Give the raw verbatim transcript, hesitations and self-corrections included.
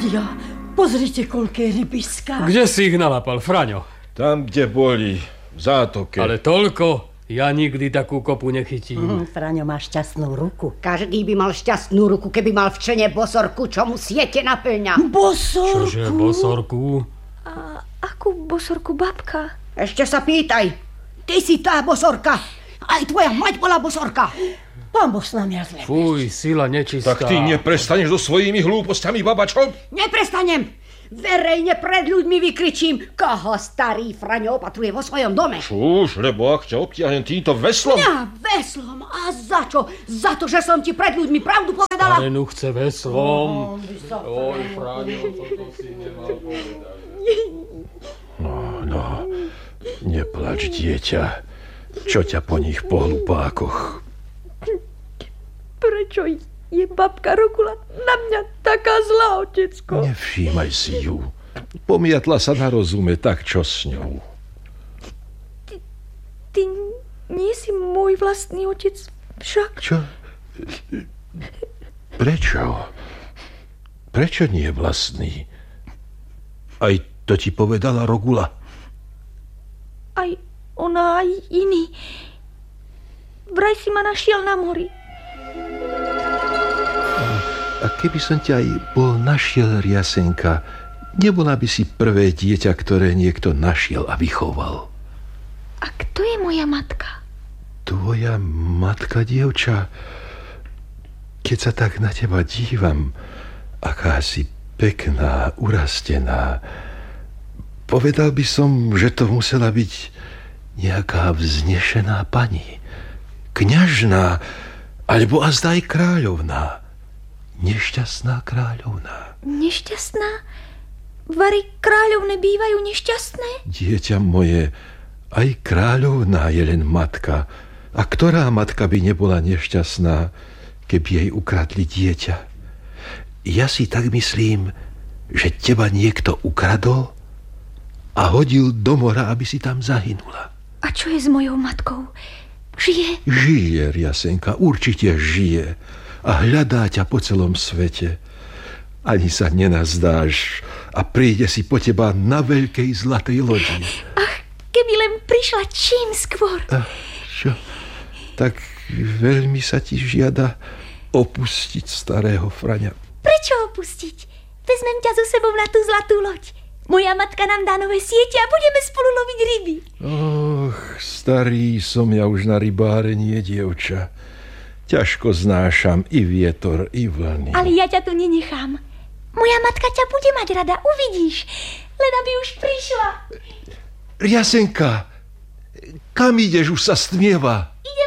Ja, pozrite, koľké rybiská. Kde si ich nalapal, Fraňo? Tam, kde boli, v zátoke. Ale toľko? Ja nikdy takú kopu nechytím. Mm, Fraňo má šťastnú ruku. Každý by mal šťastnú ruku, keby mal v čene bosorku, čo mu siete naplňa. Bosorku? Čože bosorku? A akú bosorku, babka? Ešte sa pýtaj. Ty si tá bosorka. Aj tvoja mať bola bosorka. Pán Boh s nami a zle. Fuj, sila nečistá. Tak ty neprestaneš so svojimi hlúpostiami, babačo? Neprestanem. Verejne pred ľuďmi vykričím, koho starý Fraňo opatruje vo svojom dome. Už, lebo ak ťa obtiahnem týmto veslom... Ja veslom? A za čo? Za to, že som ti pred ľuďmi pravdu povedala? Starenu chce veslom. Oj, Fraňo, toto si nemal povedať. No, no, neplač, dieťa. Čo ťa po nich po hlupákoch? Prečo je babka Rogula na mňa taká zlá, otecko? Nevšímaj si ju. Pomiatla sa na rozume, tak čo s ňou? Ty, ty nie si môj vlastný otec však? Čo? Prečo? Prečo nie je vlastný? Aj to ti povedala Rogula? Aj ona, aj iný. Vraj si ma našiel na mori. A keby som ťa aj bol našiel, Riasenka, nebola by si prvé dieťa, ktoré niekto našiel a vychoval. A kto je moja matka? Tvoja matka, dievča? Keď sa tak na teba dívam, aká si pekná, urastená, povedal by som, že to musela byť nejaká vznešená pani. Kňažná, alebo azda aj kráľovná. Nešťastná kráľovná. Nešťastná? Vary kráľovné bývajú nešťastné? Dieťa moje, aj kráľovná je len matka. A ktorá matka by nebola nešťastná, keby jej ukradli dieťa? Ja si tak myslím, že teba niekto ukradol a hodil do mora, aby si tam zahynula. A čo je s mojou matkou? Žije? Žije, Riasenka, určite žije. A hľadá ťa po celom svete. Ani sa nenazdáš a príde si po teba na veľkej zlatej lodi. Ach, keby len prišla čím skôr. A čo? Tak veľmi sa ti žiada opustiť starého Fraňa. Prečo opustiť? Vezmem ťa so sebou na tú zlatú loď. Moja matka nám dá nové siete a budeme spolu loviť ryby. Och, starý som ja už na rybárenie, dievča. Ťažko znášam i vietor, i vlny. Ale ja ťa tu nenechám. Moja matka ťa bude mať rada, uvidíš. Len aby už prišla. Riasenka, kam ideš? Už sa stmieva. Ide